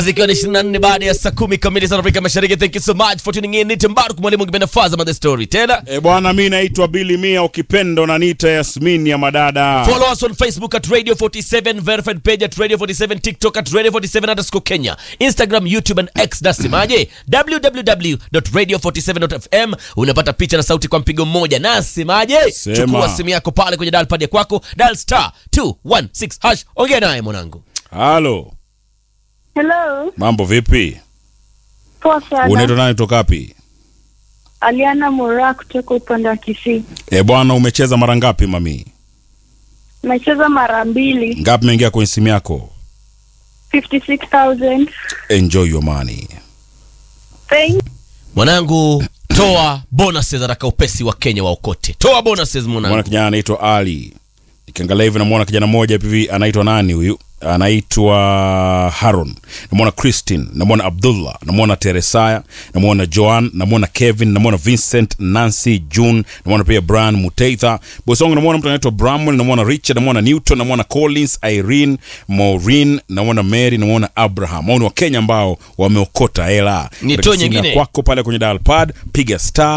Zikiwa ni 24 baada ya saa 10 kamili za Afrika Mashariki. Thank you so much for tuning in. Nitambaru mwalimu ngipenda faza ma the story. Tena bwana, mimi naitwa Billy Mia, ukipenda unaniita Yasmin ya madada. Follow us on Facebook at Radio 47, verified page at Radio 47, TikTok at Radio 47_Kenya, Instagram, YouTube and X nasemaje? www.radio47.fm. Unapata picha na sauti kwa mpigo mmoja. Nasemaje? Chukua simu yako pale kwenye dial pad yako, dial *216#. Ongea naye mwanangu. Halo. Hello. Mambo vipi? Poa sana. Unaitwa nani, toka wapi? Aliana Mura kutoka upande wa Kisii. Bwana, umecheza mara ngapi mami? Nimecheza mara 2. Ngapi umeingia kwenye simu yako? 56,000. Enjoy your money. Thank. Mwanangu, toa bonuses haraka upesi wa Kenya waokote. Toa bonuses mwanangu. Mwana kijana anaitwa Ali. Nikiangalia hivi namuona kijana mmoja hivi anaitwa nani huyu? Anaitwa Haron. Namuona Christine, namuona Abdullah, namuona Teresaya, namuona Joan, namuona Kevin, namuona Vincent, Nancy, June, namuona pia Brian Muteitha. Bosongo namuona mtu anaitwa Bramwell, namuona Richard, namuona Newton, namuona Collins, Irene, Maureen, namuona Mary, namuona Abraham. Hao ni wa Kenya ambao wameokota hela. Nitoe nyingine kwako pale kwenye dial pad, piga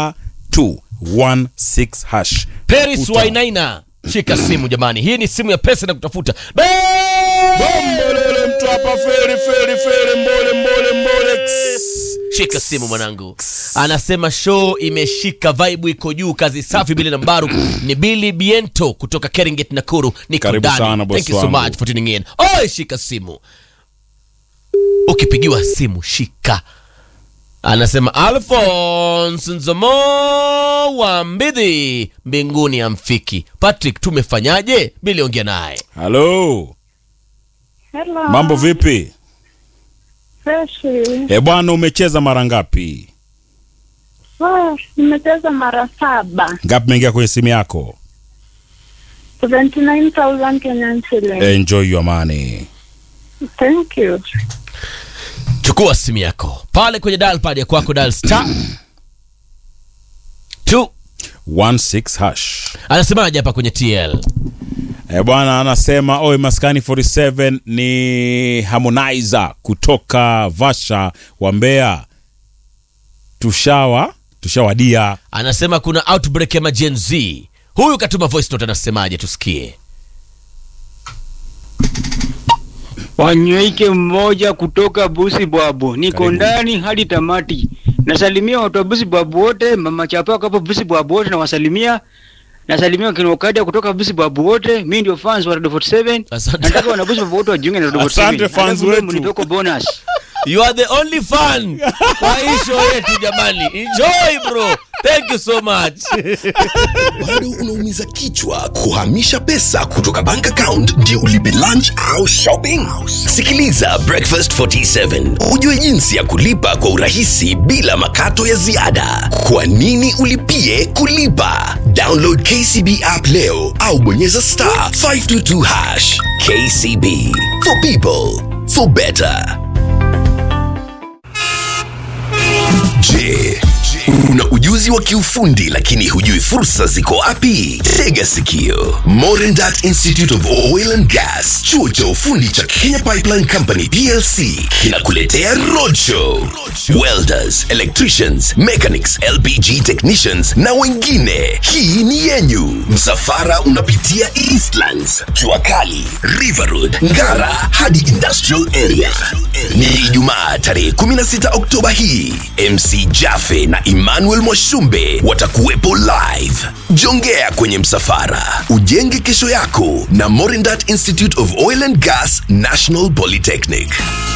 *216#. Paris Wainaina, shika simu jamani. Hii ni simu ya pesa na kutafuta. Bombolele mtu hapa feri mbole. Shika simu mwanangu. Anasema show imeshika, vibe iko juu, kazi safi. Billy Nambaru ni Billy Biento kutoka Keringet Nakuru. Niko ndani. Thank you so much for tuning in. Oh, shika simu. Ukipigiwa simu shika. Anasema Alphonse Nzomo wa Mbidhi, mbinguni amfiki. Patrick, tumefanyaje? Billy, ongea naye. Hello. Hello. Mambo vipi? Fresh. Bwana, umecheza mara ngapi? Nimecheza mara 7. Ngapi umeingia kwenye simu yako? 79,000 Kenyan shillings. Enjoy your money. Thank you. Chukua simu yako pale kwenye dial pad ya kwako, dial *216#. Anasemaje hapa kwenye TL? Bwana anasema oi maskani 47 ni Harmonizer kutoka Vasha wa Mbeya. Tushawadia. Anasema kuna outbreak ya Gen Z. Huyu katuma voice note, anasemaje? Tusikie. Wanyweike mmoja kutoka Busi Bwabo. Niko ndani hadi tamati. Nasalimia watu wa Busi Bwabo wote, mama chapa hapo Busi Bwabo wote na wasalimia. Nasalimia Kinokadia kutoka Busi Bwabo wote. Mimi ndio fans wa Radio 47. Nataka wana Busi Bwabo wote wajiunge na Radio 47. Asante fans wetu. Mnipeko bonus. You are the only fan kwa show yetu jamani. Enjoy bro. Thank you so much. Bado unaumiza kichwa kuhamisha pesa kutoka bank account ndio ulipe lunch au shopping? Sikiliza Breakfast 47. Ujue jinsi ya kulipa kwa urahisi bila makato ya ziada. Kwa nini ulipie kulipa? Download KCB app leo au bonyeza *522#. KCB, for people, for better. Je, una ujuzi wa kiufundi lakini hujui fursa ziko wapi? Tega sikio. Morendat Institute of Oil and Gas, chuo cha ufundi cha Kenya Pipeline Company PLC kinakuletea roadshow. Welders, electricians, mechanics, LPG technicians na wengine. Hii ni yenyu. Msafara unapitia Eastlands, Juakali, River Road, Ngara hadi Industrial Area. Ni Ijumaa tarehe 16 Oktoba hii. MC Jaffe na Emmanuel Mwashumbe watakuwepo live. Jongea kwenye msafara, ujenge kesho yako na Morendat Institute of Oil and Gas National Polytechnic.